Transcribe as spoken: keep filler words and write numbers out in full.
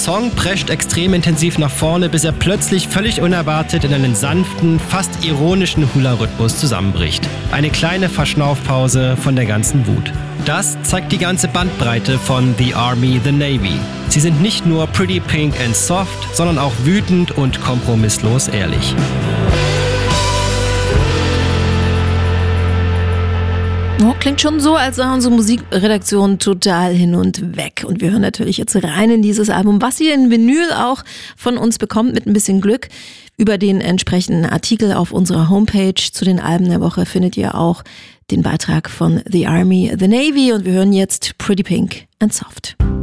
Song prescht extrem intensiv nach vorne, bis er plötzlich völlig unerwartet in einen sanften, fast ironischen Hula-Rhythmus zusammenbricht. Eine kleine Verschnaufpause von der ganzen Wut. Das zeigt die ganze Bandbreite von The Army, The Navy. Sie sind nicht nur pretty pink and soft, sondern auch wütend und kompromisslos ehrlich. Oh, klingt schon so, als sei unsere Musikredaktion total hin und weg. Und wir hören natürlich jetzt rein in dieses Album, was ihr in Vinyl auch von uns bekommt, mit ein bisschen Glück. Über den entsprechenden Artikel auf unserer Homepage zu den Alben der Woche findet ihr auch den Beitrag von The Army, The Navy. Und wir hören jetzt Pretty Pink and Soft.